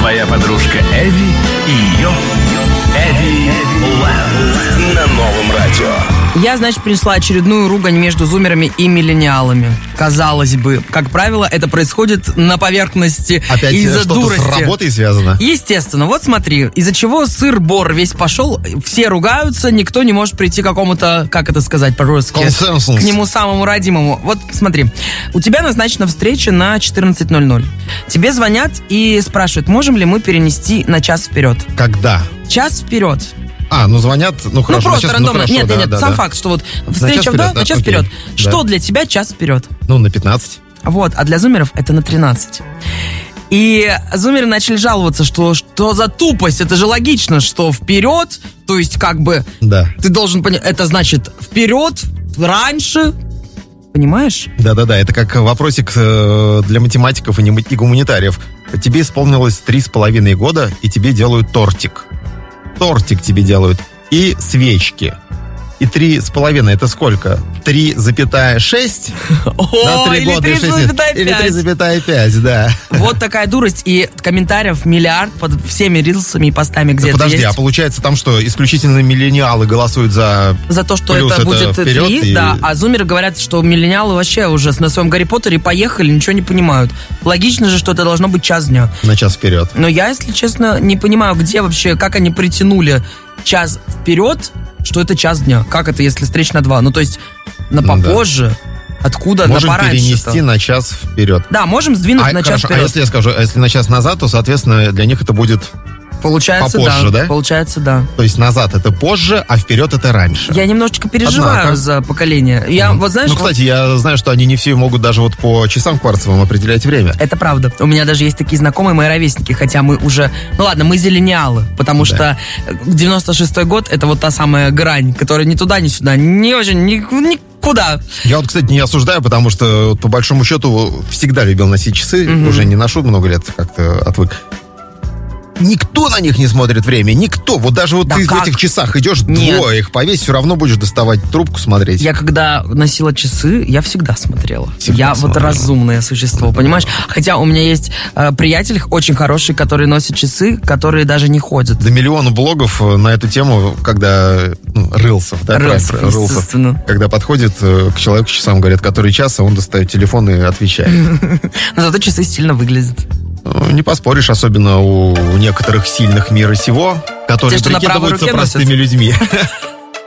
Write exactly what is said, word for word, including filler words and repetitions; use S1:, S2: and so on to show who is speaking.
S1: Твоя подружка Эви и ее Эви Лэнд на новом радио.
S2: Я, значит, принесла очередную ругань между зумерами и миллениалами. Казалось бы, как правило, это происходит на поверхности
S3: Опять
S2: из-за
S3: что-то
S2: дурости.
S3: с работой связано?
S2: Естественно. Вот смотри, из-за чего сыр-бор весь пошел, все ругаются, никто не может прийти к какому-то, как это сказать по-русски?
S3: Консенсус.
S2: К нему самому родимому. Вот смотри, у тебя назначена встреча на четырнадцать ноль ноль. Тебе звонят и спрашивают, можем ли мы перенести на час вперед.
S3: Когда?
S2: Час вперед.
S3: А, ну звонят, ну хорошо.
S2: Ну просто
S3: сейчас,
S2: рандомно.
S3: Ну, хорошо,
S2: нет,
S3: да,
S2: нет, нет,
S3: да,
S2: сам
S3: да.
S2: факт, что вот
S3: На
S2: встреча
S3: час
S2: в
S3: вперед,
S2: да,
S3: да?
S2: на час
S3: Окей.
S2: вперед.
S3: Да.
S2: Что для тебя час вперед?
S3: Ну, на пятнадцать.
S2: Вот, а для зумеров это на тринадцать. И зумеры начали жаловаться, что что за тупость? Это же логично, что вперед, то есть как бы
S3: Да.
S2: ты должен понять, это значит вперед, раньше, понимаешь?
S3: Да-да-да, это как вопросик э, для математиков и, не, и гуманитариев. Тебе исполнилось три с половиной года, и тебе делают тортик. Тортик тебе делают. И свечки. И три с половиной это сколько? Три запятая шесть?
S2: О, или три запятая
S3: Или три
S2: пять.
S3: запятая пять, да.
S2: Вот такая дурость. И комментариев миллиард под всеми рилсами и постами, где
S3: Да
S2: это
S3: подожди,
S2: есть.
S3: а получается там что, исключительно миллениалы голосуют за...
S2: За то, что
S3: плюс
S2: это будет
S3: вперед
S2: три,
S3: и-
S2: да, а зумеры говорят, что миллениалы вообще уже на своем Гарри Поттере поехали, ничего не понимают. Логично же, что это должно быть час дня.
S3: На час вперед.
S2: Но я, если честно, не понимаю, где вообще, как они притянули час вперед, что это час дня. Как это, если встреч на два? Ну, то есть на
S3: Ну, да.
S2: попозже, откуда
S3: Можем
S2: на пораньше-то?
S3: перенести на час вперед.
S2: Да, можем сдвинуть
S3: А,
S2: на час
S3: хорошо, а
S2: вперед.
S3: если я скажу, а если на час назад, то, соответственно, для них это будет...
S2: Получается,
S3: попозже, да?
S2: Получается, да.
S3: То есть назад это позже, а вперед это раньше.
S2: Я немножечко переживаю
S3: Однако.
S2: за поколение. Я, вот знаешь,
S3: Ну, кстати, я знаю, что они не все могут даже вот по часам кварцевым определять время.
S2: это правда. У меня даже есть такие знакомые, мои ровесники, хотя мы уже... Ну ладно, мы зелениалы, потому
S3: Да.
S2: что девяносто шестой год — это вот та самая грань, которая ни туда, ни сюда, не очень, ни, никуда.
S3: Я вот, кстати, не осуждаю, потому что вот, по большому счету всегда любил носить часы, уже не ношу много лет, как-то отвык. Никто на них не смотрит время, никто. Вот даже вот
S2: Да
S3: ты
S2: как?
S3: в этих часах идешь,
S2: Нет.
S3: двое их повесь, все равно будешь доставать трубку смотреть.
S2: Я когда носила часы, я всегда смотрела.
S3: Всегда
S2: я вот
S3: смотрела.
S2: разумное существо, понимаешь? Хотя у меня есть э, приятель очень хороший, который носит часы, которые даже не ходят.
S3: До миллиона блогов на эту тему, когда... Ну, рилсов, да?
S2: Рилсов,
S3: правильно, рилсов.
S2: естественно.
S3: Когда подходит э, к человеку часам, говорят, который час, а он достает телефон и отвечает.
S2: Но зато часы стильно выглядят.
S3: Ну, не поспоришь, особенно у некоторых сильных мира сего, которые
S2: Те, что на правой
S3: прикидываются
S2: руке
S3: простыми людьми.